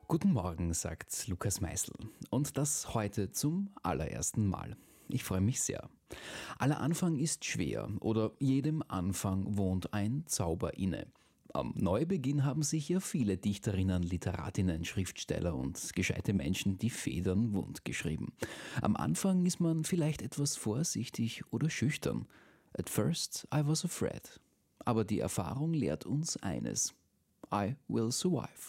Guten Morgen, sagt Lukas Meißel. Und das heute zum allerersten Mal. Ich freue mich sehr. Aller Anfang ist schwer oder jedem Anfang wohnt ein Zauber inne. Am Neubeginn haben sich ja viele Dichterinnen, Literatinnen, Schriftsteller und gescheite Menschen die Federn wund geschrieben. Am Anfang ist man vielleicht etwas vorsichtig oder schüchtern. At first I was afraid. Aber die Erfahrung lehrt uns eines. I will survive.